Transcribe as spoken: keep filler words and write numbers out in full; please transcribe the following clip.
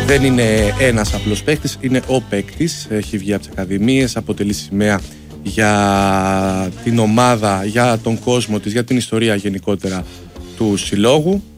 Δεν είναι ένας απλός παίκτης, είναι ο παίκτης. Έχει βγει από τις ακαδημίες, αποτελεί σημαία για την ομάδα, για τον κόσμο της, για την ιστορία γενικότερα του συλλόγου.